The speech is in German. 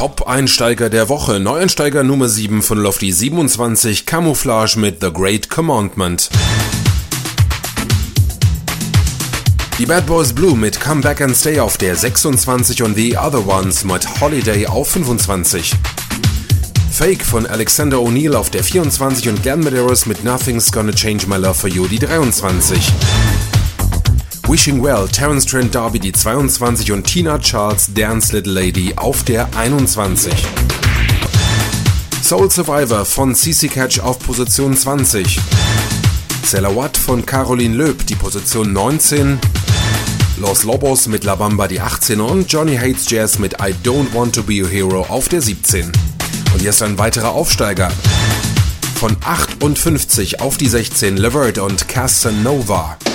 Top-Einsteiger der Woche. Neueinsteiger Nummer 7 von Lofty 27, Camouflage mit The Great Commandment. Die Bad Boys Blue mit Come Back and Stay auf der 26 und The Other Ones mit Holiday auf 25. Fake von Alexander O'Neal auf der 24 und Glenn Medeiros mit Nothing's Gonna Change My Love for You die 23. Wishing Well, Terence Trent D'Arby die 22 und Tina Charles Dance Little Lady auf der 21. Soul Survivor von CC Catch auf Position 20. Celawat von Caroline Loeb die Position 19. Los Lobos mit La Bamba die 18 und Johnny Hates Jazz mit I Don't Want to Be Your Hero auf der 17. Und jetzt ein weiterer Aufsteiger. Von 58 auf die 16 Levert und Casanova.